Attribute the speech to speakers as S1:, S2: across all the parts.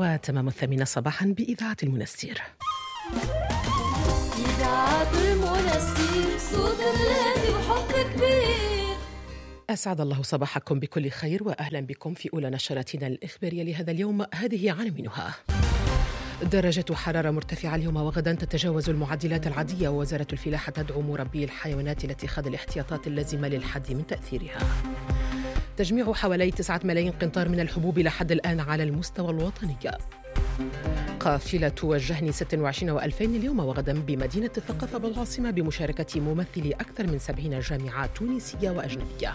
S1: وتمام 8 صباحا بإذاعة المنستير.
S2: إذاعة المنستير صوت الذي وحب كبير.
S1: أسعد الله صباحكم بكل خير وأهلا بكم في أولى نشراتنا الإخبارية لهذا اليوم. هذه عناوينها: درجة حرارة مرتفعة اليوم وغدا تتجاوز المعدلات العادية، ووزارة الفلاحة تدعو مربي الحيوانات إلى اتخاذ الاحتياطات اللازمة للحد من تأثيرها. تجميع حوالي 9 ملايين قنطار من الحبوب لحد الآن على المستوى الوطني. قافلة وجهني 26 و2000 اليوم وغدا بمدينة الثقافة بالعاصمة بمشاركة ممثلي أكثر من 70 جامعة تونسية وأجنبية.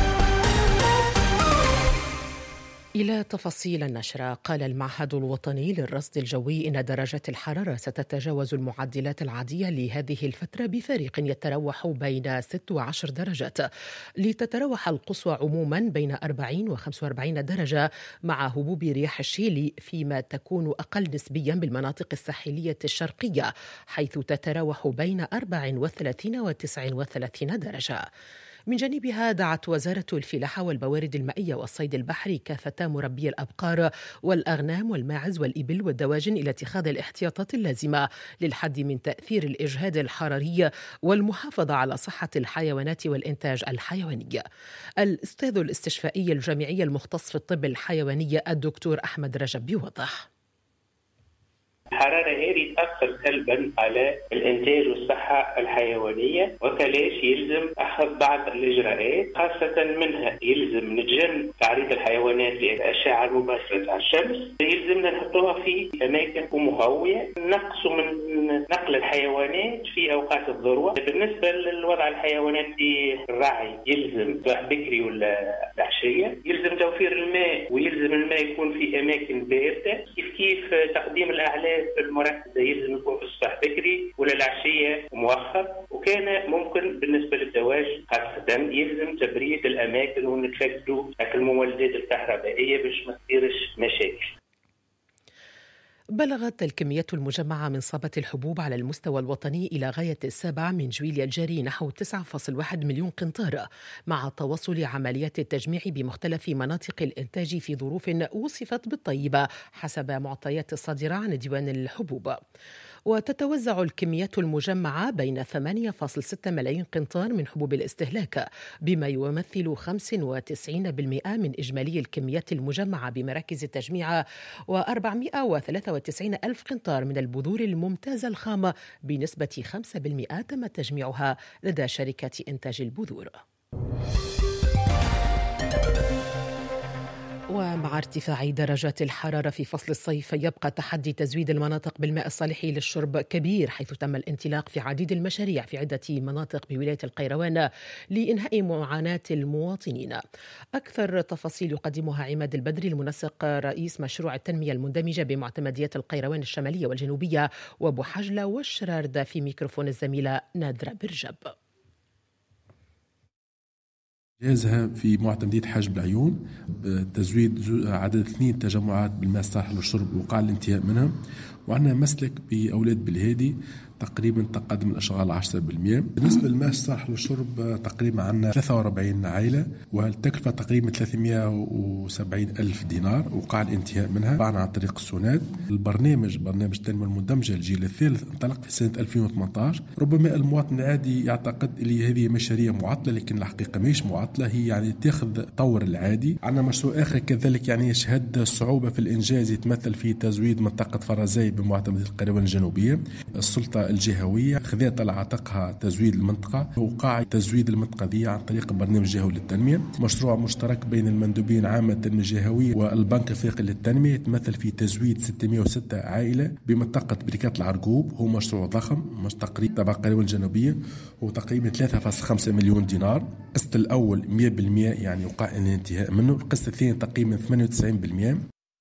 S1: إلى تفاصيل النشرة. قال المعهد الوطني للرصد الجوي إن درجات الحرارة ستتجاوز المعدلات العادية لهذه الفترة بفارق يتراوح بين 6 و10 درجات، لتتراوح القصوى عموما بين 40 و45 درجة مع هبوب رياح الشيلي، فيما تكون أقل نسبيا بالمناطق الساحلية الشرقية حيث تتراوح بين 34 و39 درجة. من جانبها دعت وزارة الفلاحة والموارد المائية والصيد البحري كافة مربي الأبقار والأغنام والماعز والإبل والدواجن إلى اتخاذ الاحتياطات اللازمة للحد من تأثير الإجهاد الحراري والمحافظة على صحة الحيوانات والإنتاج الحيواني. الأستاذ الاستشفائي الجامعي المختص في الطب الحيواني الدكتور أحمد رجب يوضح:
S3: الحرارة هذه تأثر سلبا على الإنتاج والصحة الحيوانية، وكلاش يلزم أخذ بعض الإجراءات، خاصة منها يلزم نتجنب تعريض الحيوانات للأشعة المباشرة على الشمس، يلزمنا نحطوها في أماكن مهوية، نقصوا من نقل الحيوانات في أوقات الذروة. بالنسبة للوضع الحيوانات في الرعي يلزم صباح بكري ولا العشية، يلزم توفير الماء، ويلزم الماء يكون في أماكن باردة، كيف تقديم الأعلاف المركزة يلزم يكون في الصباح بكري ولا العشية مؤخر، وكان ممكن بالنسبة للدواجن خاصة يلزم تبريد الأماكن ونتفقدوا المولدات الكهربائية باش ما تصيرش مشاكل.
S1: بلغت الكميات المجمعة من صابة الحبوب على المستوى الوطني إلى غاية 7 من جويليا الجاري نحو 9.1 مليون قنطار، مع تواصل عمليات التجميع بمختلف مناطق الإنتاج في ظروف وصفت بالطيبة حسب معطيات الصادرة عن ديوان الحبوب. وتتوزع الكميات المجمعة بين 8.6 ملايين قنطار من حبوب الاستهلاك، بما يمثل 95% من إجمالي الكميات المجمعة بمراكز التجميع، و493 ألف قنطار من البذور الممتازة الخام بنسبة 5% تم تجميعها لدى شركة إنتاج البذور. ومع ارتفاع درجات الحرارة في فصل الصيف يبقى تحدي تزويد المناطق بالماء الصالح للشرب كبير، حيث تم الانطلاق في عديد المشاريع في عدة مناطق بولاية القيروان لإنهاء معاناة المواطنين. أكثر تفاصيل يقدمها عماد البدري المنسق رئيس مشروع التنمية المندمجة بمعتمديات القيروان الشمالية والجنوبية وبوحجلة والشرارد في ميكروفون الزميلة نادرة برجب.
S4: جهازها في معتمدية حجب العيون بتزويد عدد 2 تجمعات بالماء الصالح للشرب وقع الانتهاء منها، وعندنا مسلك بأولاد بالهادي تقريبا تقدم الأشغال 10%. بالنسبة للماء الصالح للشرب تقريبا عندنا 43 عائلة والتكلفة تقريبا 370 ألف دينار وقع الانتهاء منها طبعا عن طريق السوناد. برنامج التنمية المندمجة الجيل الثالث انطلق في سنة 2018. ربما المواطن العادي يعتقد اللي هذه مشاريع معطلة، لكن الحقيقة مش معطلة، هي يعني تاخذ طور العادي. عندنا مشروع آخر كذلك يعني يشهد صعوبة في الإنجاز، يتمثل في تزويد منطقة فرزاي بمعتمدية القيروان الجنوبية. السلطة الجهوية خذت على عاتقها تزويد المنطقة، وقع تزويد المنطقة دي عن طريق برنامج جهوي للتنمية، مشروع مشترك بين المندوبين عامة التنمية الجهوية والبنك الافريقي للتنمية، يتمثل في تزويد 606 عائلة بمنطقة بركات العرقوب. هو مشروع ضخم، مش تقريبا تبع القيروان الجنوبية، هو تقريبا 3.5 مليون دينار. القسط الأول 100% يعني وقع الانتهاء منه، القسط الثاني تقريبا 98%.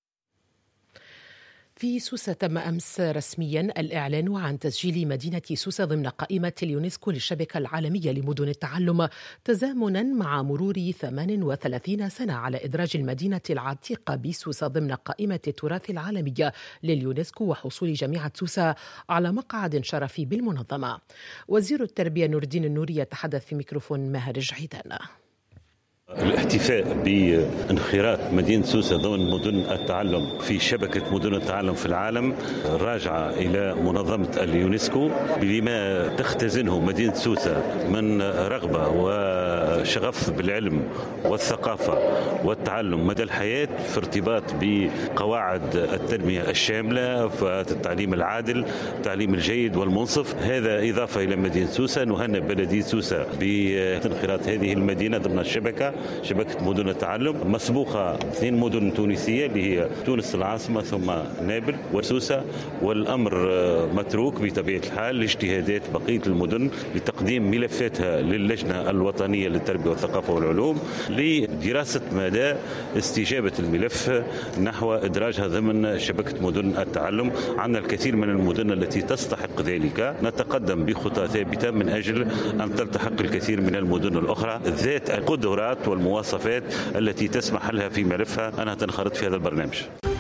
S1: في سوسة تم أمس رسميا الإعلان عن تسجيل مدينة سوسة ضمن قائمة اليونسكو للشبكة العالمية لمدن التعلم، تزامنا مع مرور 38 سنة على إدراج المدينة العتيقة بسوسة ضمن قائمة التراث العالمية لليونسكو وحصول جامعة سوسة على مقعد شرفي بالمنظمة. وزير التربية نور الدين النوري يتحدث في ميكروفون ماهر جعيدان.
S5: الاحتفاء بانخراط مدينة سوسة ضمن مدن التعلم في شبكة مدن التعلم في العالم راجعة إلى منظمة اليونسكو بما تختزنه مدينة سوسة من رغبة وشغف بالعلم والثقافة والتعلم مدى الحياة في ارتباط بقواعد التنمية الشاملة والتعليم العادل، التعليم الجيد والمنصف. هذا إضافة إلى مدينة سوسة. نهنئ بلدية سوسة بانخراط هذه المدينة ضمن شبكة مدن التعلم، مسبوقة 2 مدن تونسية اللي هي تونس العاصمة ثم نابل وسوسة، والأمر متروك بطبيعة الحال لاجتهادات بقية المدن لتقديم ملفاتها للجنة الوطنية للتربية والثقافة والعلوم لدراسة مدى استجابة الملف نحو إدراجها ضمن شبكة مدن التعلم. عندنا الكثير من المدن التي تستحق ذلك، نتقدم بخطى ثابتة من أجل أن تلتحق الكثير من المدن الأخرى ذات القدرات والمواصفات التي تسمح لها في ملفها أنها تنخرط في هذا البرنامج.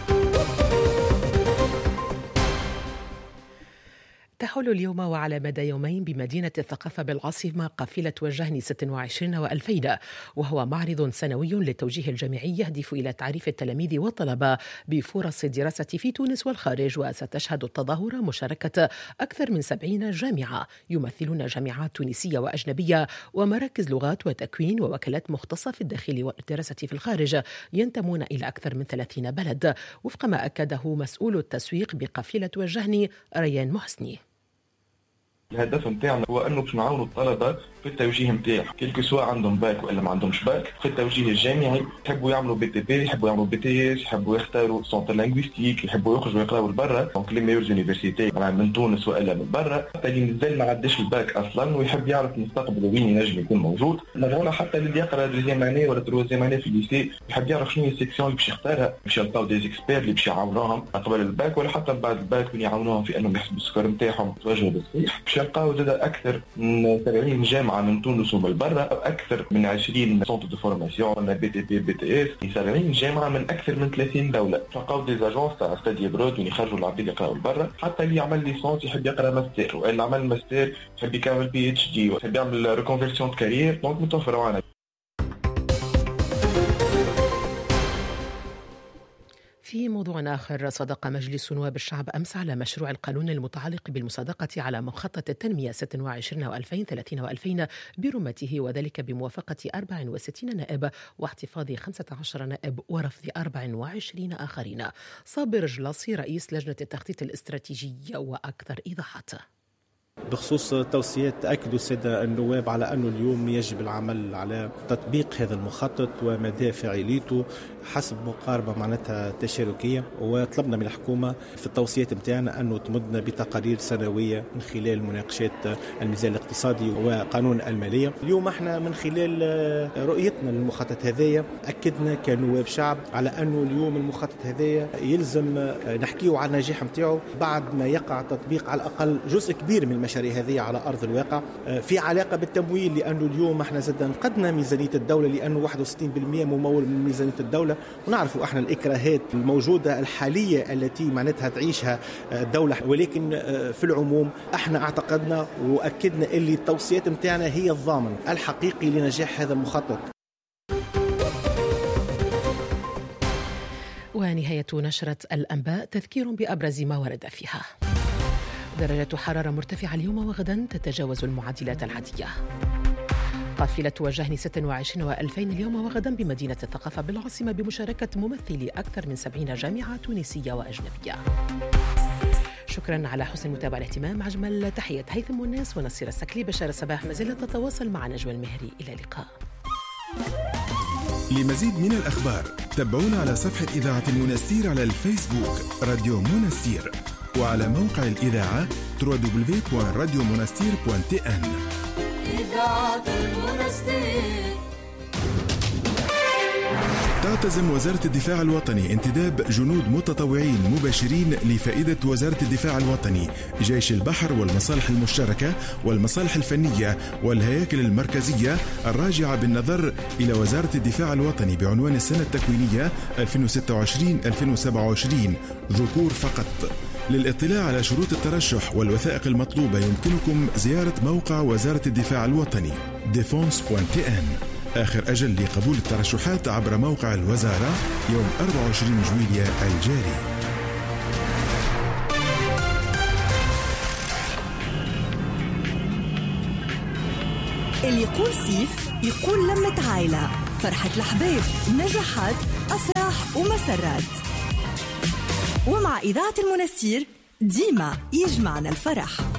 S1: تحول اليوم وعلى مدى يومين بمدينة الثقافة بالعاصمة قافلة وجهني 26 و2000، وهو معرض سنوي للتوجيه الجامعي يهدف إلى تعريف التلاميذ والطلبة بفرص الدراسة في تونس والخارج. وستشهد التظاهرة مشاركة أكثر من 70 جامعة يمثلون جامعات تونسية وأجنبية ومراكز لغات وتكوين ووكالات مختصة في الداخل والدراسة في الخارج ينتمون إلى أكثر من 30 بلد، وفق ما أكده مسؤول التسويق بقافلة وجهني ريان محسني.
S6: الهدف نتاعنا هو انه باش نعاونوا الطلبه في التوجيه نتاعهم، كل سواء عندهم باك ولا ما عندهمش باك، في التوجيه الجامعي. يحبوا يعملوا بي تي بي، يحبوا يعملوا بي تي اس، يحبوا يختاروا سونتر لينغويستيك، يحبوا يخرجوا يقراوا لبرا، دونك لي ميور يونيفرسيتي من تونس والا من برا، حتى اللي مازال ما عداش الباك اصلا ويحب يعرف مستقبله وين ينجم يكون موجود. نرجعوا حتى اللي يقرا دوزيام اني ولا تروزيام اني في الليسي، يحب يعرف شنو هي السيكسيون اللي باش يختارها، باش يلقاو دي اكسبير اللي باش يعاونوهم قبل الباك ولا حتى بعد الباك، وين يعاونوهم في انهم يحسبوا السكر نتاعهم يتوجهوا بالصحيح. باش يلقاو زاد اكثر من 70 جامعه من تونس ومن برا، اكثر من 20 سونتر دو فورماسيون، بي تي بي، بي تي اس، 70 جامعه من اكثر من 30 دوله. تلقاو دي اجونس تاع ستادي برود وين يخرجوا العباد يقراوا لبرا، حتى اللي يعمل ليسونس يحب يقرا ماستر، واللي عمل ماستر يحب يكمل بي اتش دي ويحب يعمل ريكونفيرسيون كارير، دونك متوفر معنا.
S1: في موضوع آخر، صدق مجلس نواب الشعب أمس على مشروع القانون المتعلق بالمصادقة على مخطط التنمية 26 و2000 30 و2000 برمته، وذلك بموافقة 64 نائب واحتفاظ 15 نائب ورفض 24 آخرين. صابر جلاصي رئيس لجنة التخطيط الاستراتيجي وأكثر إيضاحات.
S7: بخصوص توصيات أكدوا السادة النواب على أنه اليوم يجب العمل على تطبيق هذا المخطط ومدى فاعليته حسب مقاربة معناتها تشاركية، وطلبنا من الحكومة في التوصيات متاعنا أنه تمدنا بتقارير سنوية من خلال مناقشات الميزان الاقتصادي وقانون المالية. اليوم احنا من خلال رؤيتنا للمخطط هذايا أكدنا كنواب شعب على أنه اليوم المخطط هذايا يلزم نحكيه على النجاح متاعه بعد ما يقع تطبيق على الأقل جزء كبير من المشاريع هذه على أرض الواقع. في علاقة بالتمويل، لأنه اليوم احنا زدنا نقدنا ميزانية الدولة لأنه 61% ممول من ميزانية الدولة، ونعرفوا احنا الإكراهات الموجودة الحالية التي معناتها تعيشها الدولة، ولكن في العموم احنا اعتقدنا وأكدنا اللي التوصيات متاعنا هي الضامن الحقيقي لنجاح هذا المخطط.
S1: ونهاية نشرة الأنباء تذكير بأبرز ما ورد فيها. درجة حرارة مرتفعة اليوم وغدا تتجاوز المعدلات العادية. قافلة وجهني 26 و2000 اليوم وغدا بمدينة الثقافة بالعاصمة بمشاركة ممثلي أكثر من 70 جامعة تونسية وأجنبية. شكرا على حسن المتابعة والاهتمام. أجمل تحية هيثم والناس ونصير السكلي. بشار الصباح ما زالت تتواصل مع نجوى المهري. إلى اللقاء.
S8: لمزيد من الأخبار تابعونا على صفحة إذاعة المنستير على الفيسبوك راديو منستير، وعلى موقع الإذاعة www.radiomonastir.tn.
S2: إذاعة المنستير.
S8: تعتزم وزارة الدفاع الوطني انتداب جنود متطوعين مباشرين لفائدة وزارة الدفاع الوطني، جيش البحر والمصالح المشتركة والمصالح الفنية والهياكل المركزية الراجعة بالنظر إلى وزارة الدفاع الوطني بعنوان السنة التكوينية 2026-2027 ذكور فقط. للاطلاع على شروط الترشح والوثائق المطلوبة يمكنكم زيارة موقع وزارة الدفاع الوطني defense.tn. آخر أجل لقبول الترشحات عبر موقع الوزارة يوم 24 جويلية الجاري.
S9: اللي يقول سيف يقول لمة عائلة، فرحة الأحباب، نجاحات، أفراح ومسرات. ومع إذاعة المنستير ديما يجمعنا الفرح.